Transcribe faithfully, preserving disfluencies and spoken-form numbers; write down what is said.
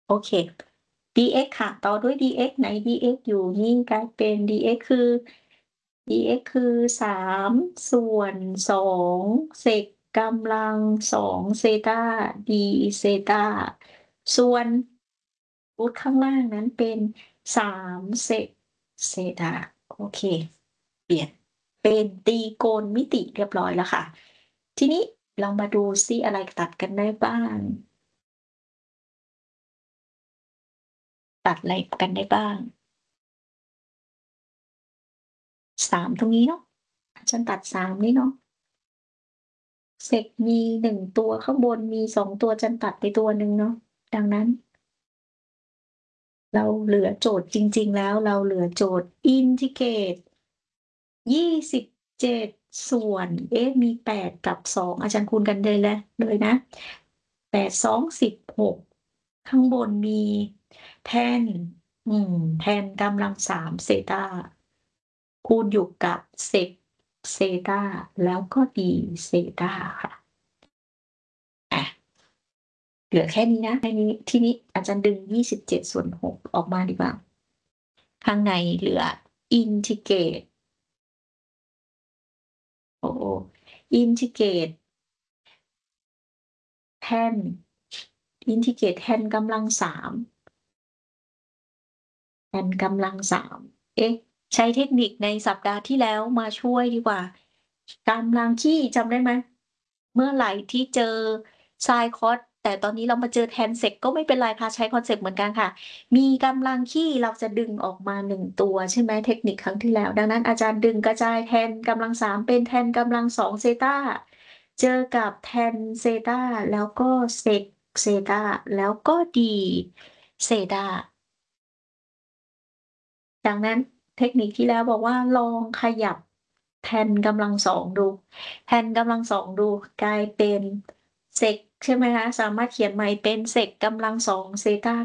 โอเค dx ค่ะ ต่อด้วย dx ไหน dx อยู่นี่กลายเป็น dx คือ dx คือ สาม ส่วน สอง เศษกำลัง สอง เซตา d เซตา ส่วนรูทข้างล่างนั้นเป็น สาม เซก เซตา โอเค เปลี่ยนเป็นตรีโกณมิติเรียบร้อยแล้วค่ะ ทีนี้เรามาดูซิอะไรตัดกันได้บ้าง ตัดอะไรกันได้บ้าง? สาม ตรงนี้เนาะ อาจารย์ตัด สาม นี่เนาะ เศษมี หนึ่ง ตัว ข้างบนมี สอง ตัว อาจารย์ตัดไปตัวหนึ่งเนาะ ดังนั้น เราเหลือโจทย์จริง ๆ แล้ว เราเหลือโจทย์อินทิเกรต ยี่สิบเจ็ด ส่วน เอ๊ะ มี แปด กับ สอง อาจารย์คูณกันเลยแล เลยนะ แปด สอง สิบหก ข้างบนมี tan อืม tan กำลัง สาม เซตา คูณอยู่กับ sec เซตา แล้วก็ d เซตา ค่ะ อะ เหลือแค่นี้นะ แค่นี้ ทีนี้อาจารย์ดึง ยี่สิบเจ็ด ส่วน หก ออกมาดีกว่า ข้างในเหลืออินทิเกรต โอ้โฮ อินทิเกรต tan อินทิเกรต tan กำลัง สาม tan กำลัง สาม เอ๊ะ ใช้เทคนิคในสัปดาห์ที่แล้วมาช่วยดีกว่า กำลังคี่จำได้ไหม? เมื่อไหร่ที่เจอ sin cos แต่ตอนนี้เรามาเจอ tan sec ก็ไม่เป็นไรค่ะ ใช้คอนเซปต์เหมือนกันค่ะ มีกำลังคี่เราจะดึงออกมา หนึ่ง ตัว ใช่ไหม เทคนิคครั้งที่แล้ว ดังนั้นอาจารย์ดึงกระจาย tan กำลัง สาม เป็น tan กำลัง สอง เซตา เจอกับ tan เซตา แล้วก็ sec เซตา แล้วก็ d เซตา ดังนั้นเทคนิคที่แล้วบอกว่า ลองขยับ tan กำลัง สอง ดู tan กำลัง สอง ดู กลายเป็น sec ใช่ไหมคะ สามารถเขียนใหม่เป็น sec กำลัง สอง เซตา